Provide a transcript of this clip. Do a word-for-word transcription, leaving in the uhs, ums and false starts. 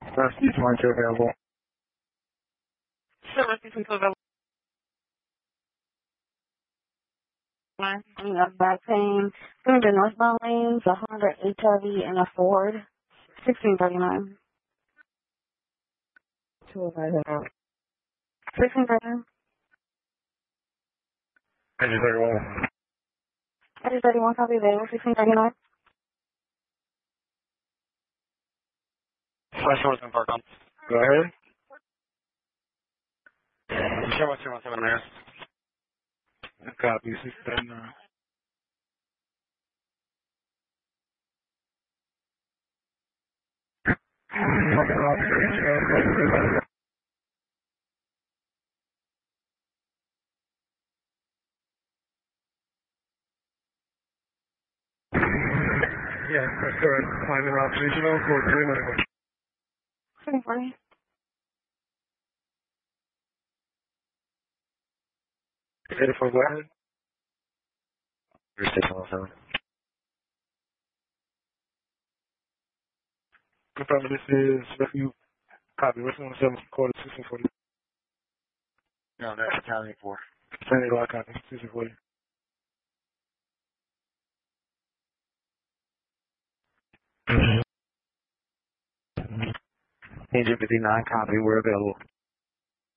Rescue twenty-two available. Sure, Rescue twenty-two available. You have back pain. Going to northbound lanes, a Honda H R V and a Ford. sixteen thirty-nine. two oh five oh. sixteen thirty-nine. Engine thirty-one. Engine thirty-one, copy available. sixteen thirty-nine. Flash orders in park on. Go ahead. Show us two one seven there. Copy, six thirty-nine. Yeah, that's correct. Climbing route regional for three minutes. seventeen forty. eighty-four, go ahead. six one seven. Confirm this is Rescue. Copy, Rescue one seven, quarter sixteen forty. No, that's County four. San Diego, copy, sixteen forty. Engine fifty-nine, copy, we're available.